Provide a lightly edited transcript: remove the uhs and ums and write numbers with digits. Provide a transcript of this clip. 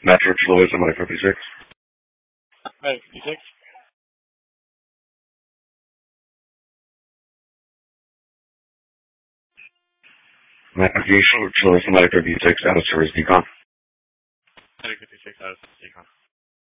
Metric Floyd, somebody 56. Hey, 56. Metric Floyd, somebody 56, out of service decon. Medic 56 out of Decon.